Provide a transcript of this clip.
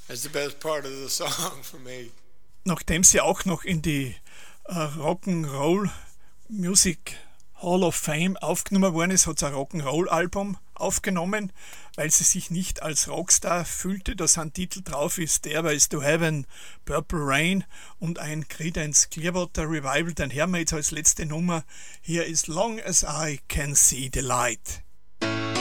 That's the best part of the song for me. Nachdem sie auch noch in die Rock'n'Roll Music Hall of Fame aufgenommen worden ist, hat sie ein Rock'n'Roll-Album aufgenommen, weil sie sich nicht als Rockstar fühlte. Da sind Titel drauf wie Stairways to Heaven, Purple Rain und ein Creedence Clearwater Revival. Den hören wir jetzt als letzte Nummer. Hier ist Long as I Can See the Light.